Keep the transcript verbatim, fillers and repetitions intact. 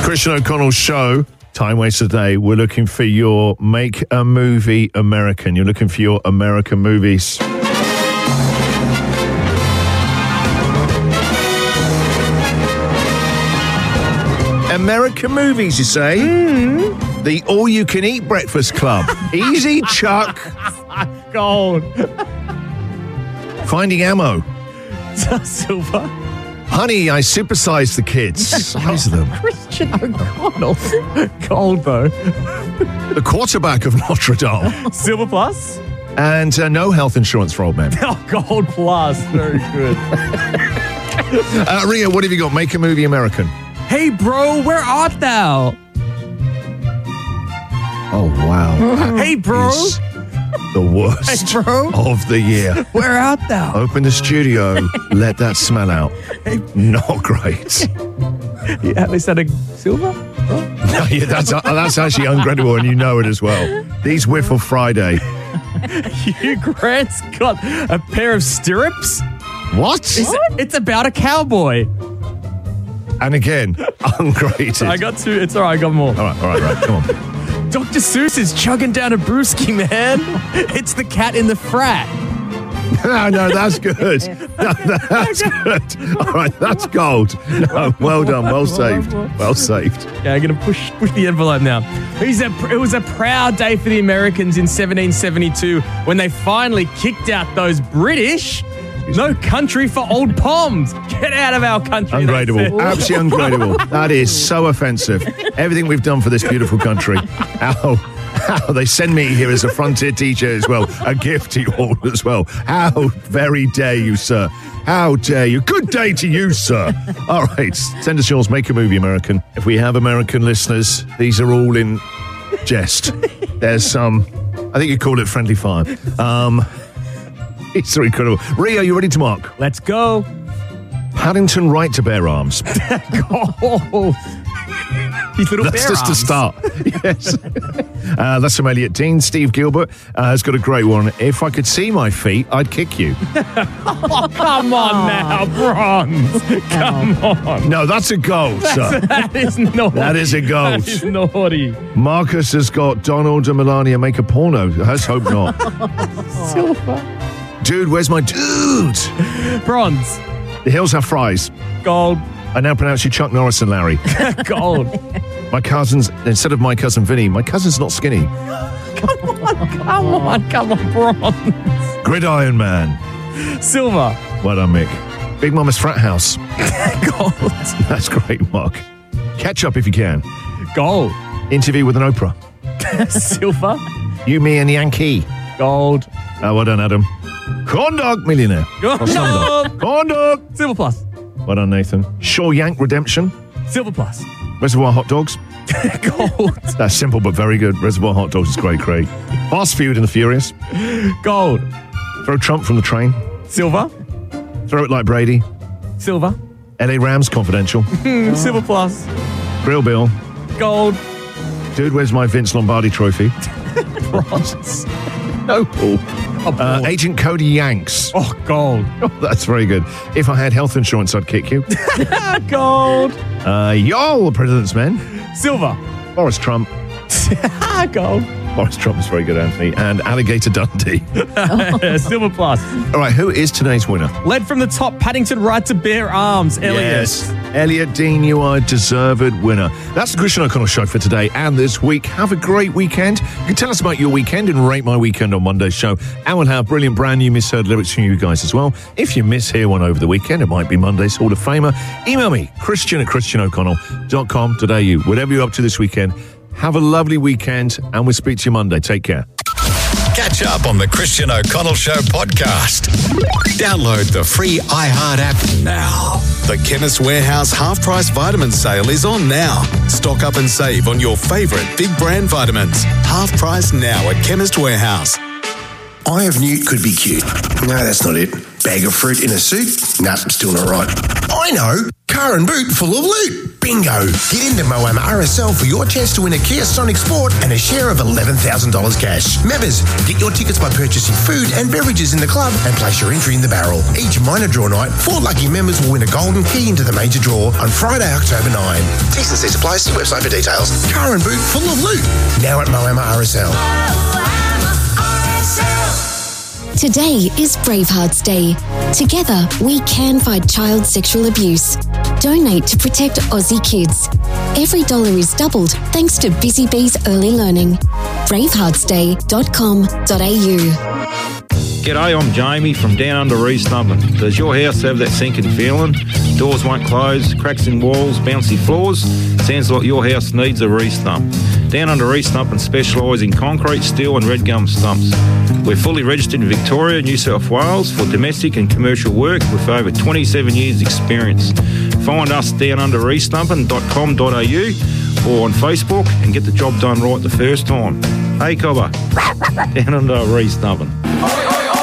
Christian O'Connell Show. Time Waster Day. We're looking for your Make a Movie American. You're looking for your American movies. American movies, you say? Mm. The all-you-can-eat breakfast club. Easy, Chuck. Gold. Finding Ammo. Silver. Honey, I supersized the kids. Size of them. Christian O'Connell. Gold, though. The quarterback of Notre Dame. Silver plus. And uh, no health insurance for old men. Oh, gold plus. Very good. uh, Ria, what have you got? Make a Movie American. Hey, bro, where art thou? Oh, wow. Hey, bro. Is the worst Hey, bro. of the year. Where art thou? Open the studio. Let that smell out. Not great. Yeah, they said a silver? No, yeah, that's, uh, that's actually incredible, and you know it as well. These Whiffle Friday. Hugh Grant's got a pair of stirrups. What? It's, it's about a cowboy. And again, ungraded. I got two. It's all right. I got more. All right, all right, right. Come on. Doctor Seuss is chugging down a brewski, man. It's the cat in the frat. No, no, that's good. No, that's good. All right, that's gold. No, well done. Well saved. Well saved. Yeah, I'm going to push push the envelope now. It was, a, it was a proud day for the Americans in seventeen seventy-two when they finally kicked out those British. No country for old poms. Get out of our country. Ungradable. Absolutely ungradable. That is so offensive. Everything we've done for this beautiful country. How, how they send me here as a Frontier teacher as well. A gift to you all as well. How very dare you, sir. How dare you. Good day to you, sir. All right. Send us yours. Make a Movie American. If we have American listeners, these are all in jest. There's some, I think you call it friendly fire. Um... It's so incredible. Ria, are you ready to mark? Let's go. Paddington right to bear arms. Gold. These little That's bear just arms. a start. Yes. Uh, that's from Elliot Dean. Steve Gilbert uh, has got a great one. If I could see my feet, I'd kick you. Oh, come on now, Bronze. Come on. No, that's a gold, sir. That is naughty. That is a gold. That is naughty. Marcus has got Donald and Melania make a porno. Let's hope not. Silver. Dude, where's my dude? Bronze. The hills have fries. Gold. I now pronounce you Chuck Norris and Larry. Gold. My cousins, instead of my cousin Vinny, my cousin's not skinny. Come on, come on, come on, Bronze. Gridiron Man. Silver. Well done, Mick. Big Mama's Frat House. Gold. That's great, Mark. Catch up if you can. Gold. Interview with an Oprah. Silver. You, me, and Yankee. Gold. Oh, well done, Adam. Corn Dog Millionaire. Gold. Or Slumdog. Corn Dog. Silver plus. Well done, Nathan. Shaw Yank Redemption. Silver plus. Reservoir Hot Dogs. Gold. That's simple but very good. Reservoir Hot Dogs is great, great. Fast Food and the Furious. Gold. Throw Trump from the train. Silver. Throw it like Brady. Silver. L A Rams Confidential. Mm, silver plus. Grill Bill. Gold. Dude, where's my Vince Lombardi trophy? Bronze. No. Uh, Agent Cody Yanks. Oh, gold. Oh, that's very good. If I had health insurance, I'd kick you. Gold. Uh, y'all, President's Men. Silver. Boris Trump. Gold. Boris Trump is very good, Anthony. And Alligator Dundee. Silver plus. All right, who is today's winner? Led from the top, Paddington right to bear arms. Elliot. Yes. Elliot Dean, you are a deserved winner. That's the Christian O'Connell Show for today and this week. Have a great weekend. You can tell us about your weekend and rate my weekend on Monday's show. And we'll have brilliant brand new misheard lyrics from you guys as well. If you mishear one over the weekend, it might be Monday's Hall of Famer. Email me, Christian at christian o'connell dot com dot a u. Whatever you're up to this weekend, have a lovely weekend and we'll speak to you Monday. Take care. Catch up on the Christian O'Connell Show podcast. Download the free iHeart app now. The Chemist Warehouse half-price vitamin sale is on now. Stock up and save on your favourite big brand vitamins. Half price now at Chemist Warehouse. Eye of newt could be cute. No, that's not it. Bag of fruit in a suit? Nah, still not right. I know. Car and boot full of loot. Bingo! Get into Moama R S L for your chance to win a Kia Sonic Sport and a share of eleven thousand dollars cash. Members, get your tickets by purchasing food and beverages in the club and place your entry in the barrel. Each minor draw night, four lucky members will win a golden key into the major draw on Friday, October ninth. T's and C's apply. See website for details. Car and boot full of loot. Now at Moama R S L. Today is Bravehearts Day. Together, we can fight child sexual abuse. Donate to protect Aussie kids. Every dollar is doubled thanks to Busy Bees Early Learning. bravehearts day dot com dot a u. G'day, I'm Jamie from Down Under Restumpin. Does your house have that sinking feeling? Doors won't close, cracks in walls, bouncy floors? Sounds like your house needs a re-stump. Down Under Restumpin specialise in concrete, steel and red gum stumps. We're fully registered in Victoria, New South Wales for domestic and commercial work with over twenty-seven years experience. Find us down under restumpin dot com dot a u or on Facebook and get the job done right the first time. Hey, Cobber, Down Under Restumpin.